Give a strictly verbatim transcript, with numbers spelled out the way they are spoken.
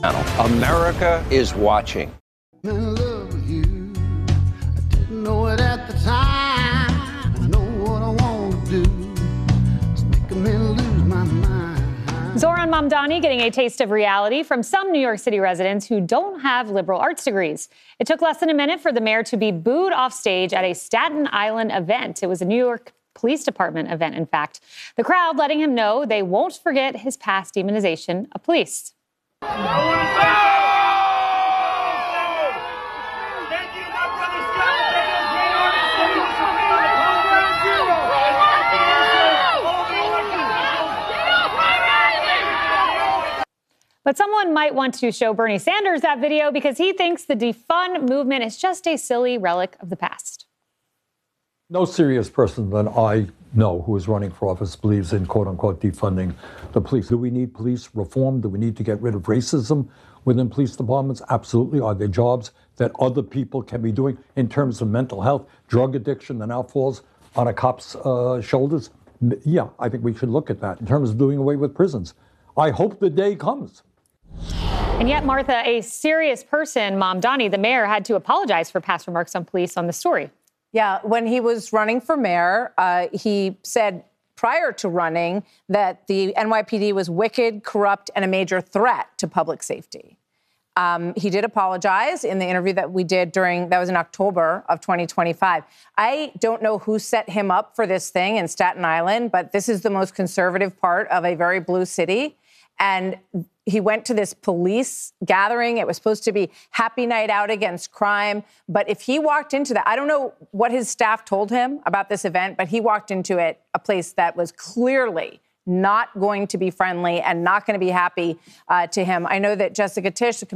America is watching. In love with you. I didn't know it at the time. I know what I want to do. It's making me lose my mind. Zohran Mamdani getting a taste of reality from some New York City residents who don't have liberal arts degrees. It took less than a minute for the mayor to be booed off stage at a Staten Island event. It was a New York Police Department event, in fact. The crowd letting him know they won't forget his past demonization of police. But someone might want to show Bernie Sanders that video because he thinks the defund movement is just a silly relic of the past. No serious person that I know who is running for office believes in, quote unquote, defunding the police. Do we need police reform? Do we need to get rid of racism within police departments? Absolutely. Are there jobs that other people can be doing in terms of mental health, drug addiction that now falls on a cop's uh, shoulders? Yeah, I think we should look at that. In terms of doing away with prisons, I hope the day comes. And yet, Martha, a serious person, Mamdani, the mayor, had to apologize for past remarks on police on the story. Yeah, when he was running for mayor, uh, he said prior to running that the N Y P D was wicked, corrupt, and a major threat to public safety. Um, he did apologize in the interview that we did during, that was in October of twenty twenty-five. I don't know who set him up for this thing in Staten Island, but this is the most conservative part of a very blue city. And he went to this police gathering. It was supposed to be happy night out against crime. But if he walked into that, I don't know what his staff told him about this event, but he walked into it, a place that was clearly not going to be friendly and not going to be happy uh, to him. I know that Jessica Tisch, the